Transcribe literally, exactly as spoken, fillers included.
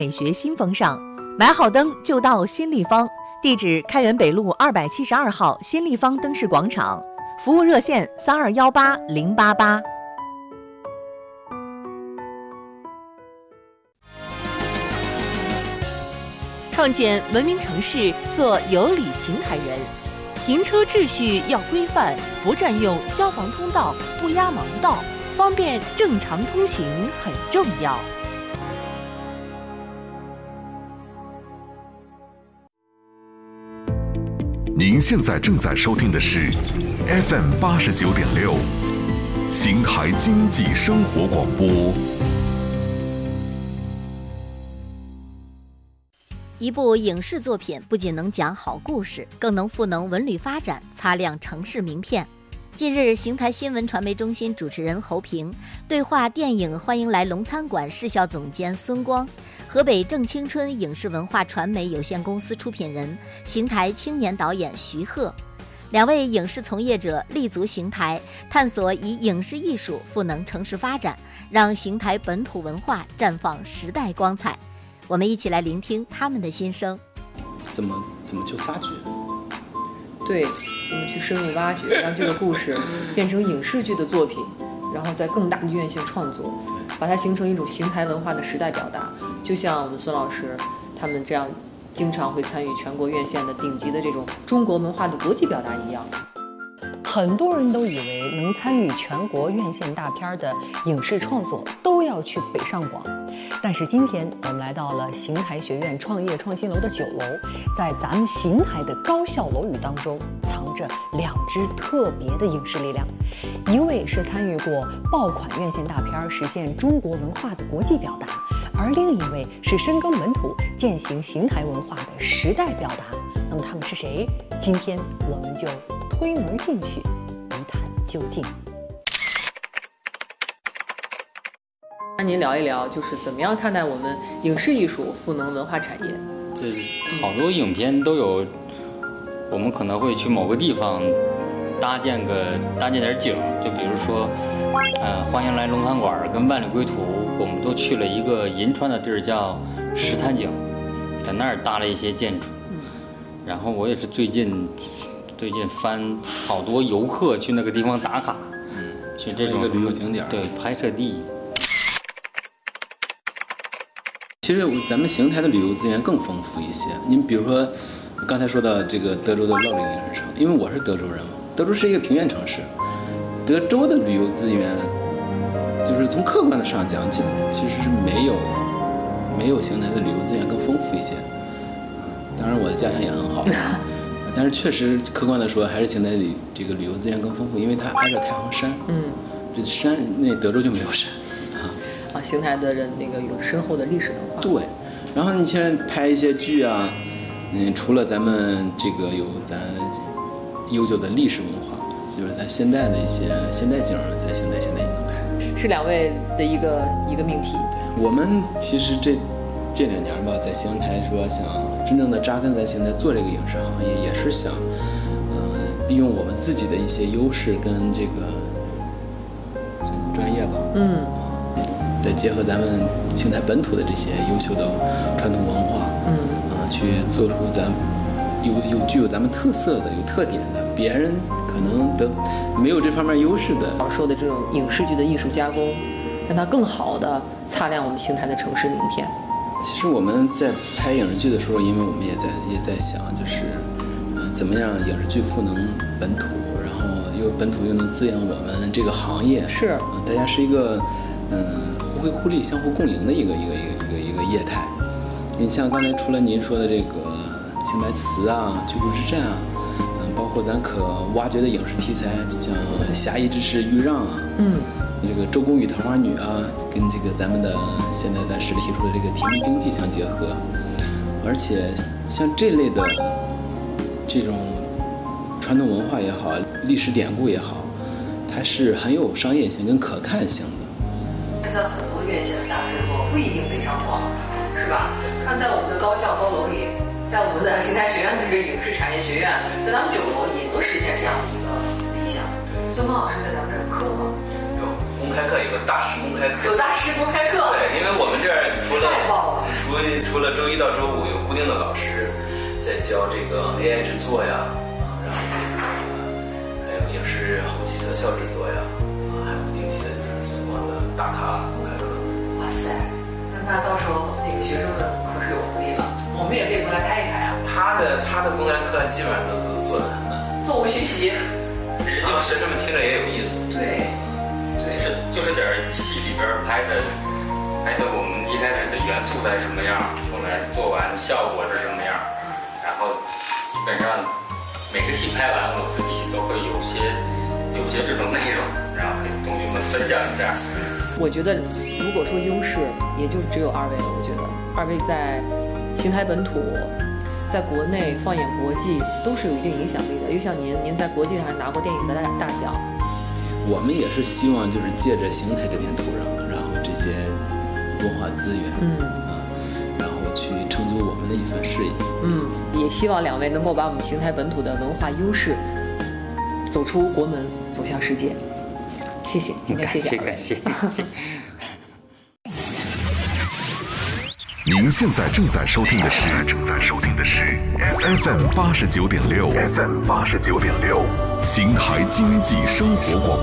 美学新风尚，买好灯就到新立方，地址开元北路二百七十二号新立方灯饰广场，服务热线三二幺八零八八。创建文明城市，做有理邢台人。停车秩序要规范，不占用消防通道，不压盲道，方便正常通行很重要。 您现在正在收听的是 F M 八十九点六，邢台经济生活广播。 一部影视作品不仅能讲好故事，更能赋能文旅发展，擦亮城市名片。近日，邢台新闻传媒中心主持人侯平对话电影《欢迎来龙餐馆》市校总监孙光，河北正青春影视文化传媒有限公司出品人、邢台青年导演徐鹤。两位影视从业者立足邢台，探索以影视艺术赋能城市发展，让邢台本土文化绽放时代光彩。我们一起来聆听他们的心声。 怎么怎么去发掘？ 对，怎么去深入挖掘，让这个故事变成影视剧的作品，然后在更大的院线创作，把它形成一种邢台文化的时代表达。就像我们孙老师他们这样经常会参与全国院线的顶级的这种中国文化的国际表达一样。 很多人都以为能参与全国院线大片的影视创作都要去北上广，但是今天我们来到了邢台学院创业创新楼的九楼，在咱们邢台的高校楼宇当中藏着两支特别的影视力量，一位是参与过爆款院线大片实现中国文化的国际表达，而另一位是深耕本土践行邢台文化的时代表达。那么他们是谁？今天我们就推门进去，一探究竟。 那您聊一聊，就是怎么样看待我们影视艺术赋能文化产业？ 对，好多影片都有，我们可能会去某个地方搭建个搭建点景，就比如说，呃，欢迎来龙潭馆跟万里归途，我们都去了一个银川的地儿叫石潭井，在那儿搭了一些建筑。然后我也是最近最近翻好多游客去那个地方打卡， 嗯， 去这种旅游景点， 对，拍摄地。 其实咱们邢台的旅游资源更丰富一些。您比如说刚才说到这个德州的乐陵影视城，因为我是德州人嘛，德州是一个平原城市，德州的旅游资源就是从客观的上讲，其其实是没有没有邢台的旅游资源更丰富一些。当然我的家乡也很好，但是确实客观的说，还是邢台里这个旅游资源更丰富，因为它挨着太行山。 嗯， 这山那德州就没有山。 啊，邢台的人那个有深厚的历史文化。 对，然后你现在拍一些剧啊，嗯，除了咱们这个有咱悠久的历史文化，就是咱现代的一些现代景，在邢台现在也能拍。 是两位的一个一个命题。 对，我们其实这这两年吧，在邢台说想真正的扎根在邢台做这个影视行业，也是想，呃，利用我们自己的一些优势跟这个专业吧。 嗯。 再结合咱们邢台本土的这些优秀的传统文化， 嗯， 啊、呃，去做出咱有有具有咱们特色的、有特点的，别人可能得没有这方面优势的。 说的这种影视剧的艺术加工，让它更好的擦亮我们邢台的城市名片。 其实我们在拍影视剧的时候，因为我们也在也在想，就是，嗯、呃，怎么样影视剧赋能本土，然后又本土又能滋养我们这个行业。 是， 啊、呃，大家是一个，嗯、呃。互惠互利、相互共赢的一个一个一个一个一个业态。你像刚才除了您说的这个邢台词啊、居住之战啊，嗯，包括咱可挖掘的影视题材，像侠义之士豫让啊， 嗯， 这个周公与桃花女啊，跟这个咱们的现在咱市里提出的这个体育经济相结合，而且像这类的这种传统文化也好、历史典故也好，它是很有商业性跟可看性的。 现在很多院线的大制作不一定北上广，是吧？看在我们的高校高楼里，在我们的邢台学院的这个影视产业学院，在咱们九楼也能实现这样的一个理想。孙峰老师在咱们这儿有课吗？ 有，我们开课，有个大师公开课。 有大师公开课。 对，因为我们这儿除了太棒了， 除除了周一到周五有固定的老师在教这个 A I 制作呀，啊，然后这个还有影视后期特效制作呀，啊，还有定期的就是所谓的大咖公开课。 哇塞，那那到时候那个学生们可是有福利了，我们也可以过来开一开啊。 他的他的公开课基本上都都做的很难， 座无虚席， 然后学生们听着也有意思。 对，对， 就是就是点戏里边拍的，拍的我们一开始的元素在什么样，后来做完效果是什么样，然后基本上每个戏拍完，我自己都会有些有些这种内容，然后跟同学们分享一下。 我觉得，如果说优势，也就只有二位了。我觉得二位在邢台本土，在国内放眼国际都是有一定影响力的。又像您，您在国际上还拿过电影的大大奖。 我们也是希望就是借着邢台这片土壤，然后这些文化资源， 嗯啊，然后去成就我们的一番事业。 嗯，也希望两位能够把我们邢台本土的文化优势走出国门，走向世界。谢谢，今天谢谢感谢感谢。 您现在正在收听的是正在收听的是 F M 八十九点六 F M 八十九点六邢台经济生活广播。